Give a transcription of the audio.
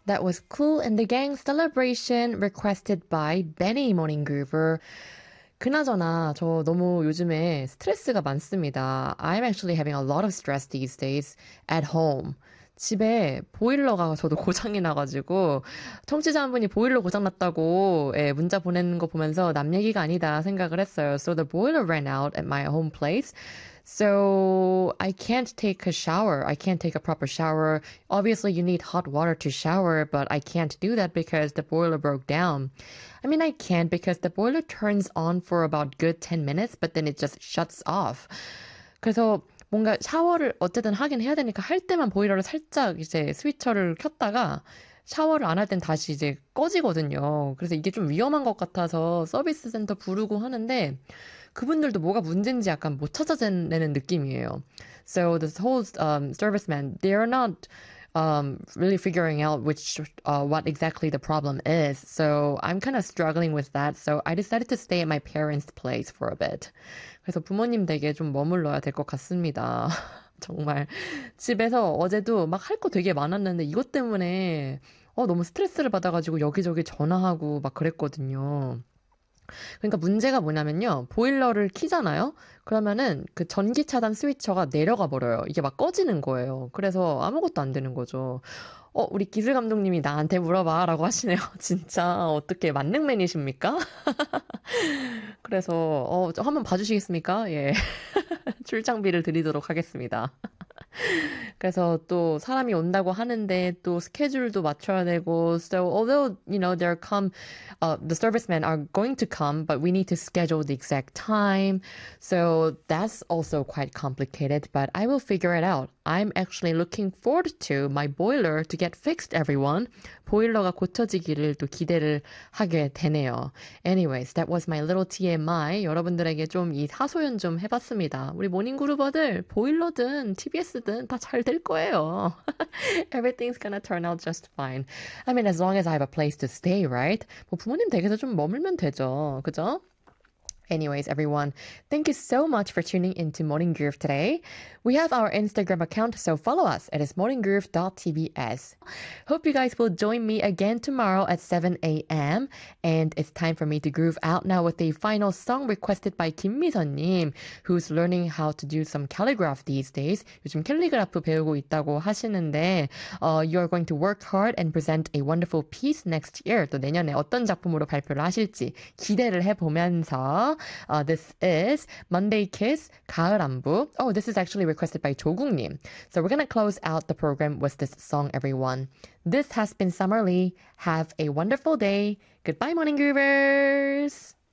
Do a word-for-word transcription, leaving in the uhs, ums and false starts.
That was Cool and the Gang Celebration requested by Benny Morninggroover. 그나저나 저 너무 요즘에 스트레스가 많습니다. I'm actually having a lot of stress these days at home. 집에 보일러가 저도 고장이 나가지고 청취자 한 분이 보일러 고장났다고 예, 문자 보내는 거 보면서 남 얘기가 아니다 생각을 했어요. So the boiler ran out at my home place. So I can't take a shower. I can't take a proper shower. Obviously you need hot water to shower, but I can't do that because the boiler broke down. I mean, I can because the boiler turns on for about good ten minutes, but then it just shuts off. 그래서 뭔가 샤워를 어쨌든 하긴 해야 되니까 할 때만 보일러를 살짝 이제 스위처를 켰다가 샤워를 안 할 땐 다시 이제 꺼지거든요. 그래서 이게 좀 위험한 것 같아서 서비스 센터 부르고 하는데 그분들도 뭐가 문제인지 약간 못 찾아내는 느낌이에요. So this whole um, serviceman, they are not um, really figuring out which uh, what exactly the problem is. So I'm kind of struggling with that. So I decided to stay at my parents' place for a bit. 그래서 부모님 댁에 좀 머물러야 될 것 같습니다. 정말 집에서 어제도 막 할 거 되게 많았는데 이것 때문에 어, 너무 스트레스를 받아가지고 여기저기 전화하고 막 그랬거든요. 그러니까 문제가 뭐냐면요. 보일러를 키잖아요? 그러면은 그 전기 차단 스위처가 내려가 버려요. 이게 막 꺼지는 거예요. 그래서 아무것도 안 되는 거죠. 어, 우리 기술 감독님이 나한테 물어봐 라고 하시네요. 진짜 어떻게 만능맨이십니까? 그래서 어, 저 한번 봐주시겠습니까? 예. 출장비를 드리도록 하겠습니다. 그래서 또 사람이 온다고 하는데 또 스케줄도 맞춰야 되고 so although you know there come uh, the servicemen are going to come but we need to schedule the exact time so that's also quite complicated but I will figure it out. I'm actually looking forward to my boiler to get fixed everyone. 보일러가 고쳐지기를 또 기대를 하게 되네요. Anyways, that was my little 티엠아이. 여러분들에게 좀 이 하소연 좀 해봤습니다. 우리 모닝그루버들 보일러든 티비에스든 다 잘 될 거예요. Everything's gonna turn out just fine. I mean, as long as I have a place to stay, right? 뭐 부모님 댁에서 좀 머물면 되죠. 그죠? Anyways, everyone, thank you so much for tuning into Morning Groove today. We have our Instagram account, so follow us. It is morninggroove dot t b s. Hope you guys will join me again tomorrow at seven a.m. And it's time for me to groove out now with a final song requested by 김미선님, who's learning how to do some calligraph these days. 요즘 캘리그라프 배우고 있다고 하시는데, uh, you're going to work hard and present a wonderful piece next year. 또 내년에 어떤 작품으로 발표를 하실지 기대를 해보면서 Uh, this is Monday Kiss, 가을 안부. Oh, this is actually requested by 조국님. So we're going to close out the program with this song, everyone. This has been Summer Lee. Have a wonderful day. Goodbye, Morning Groovers.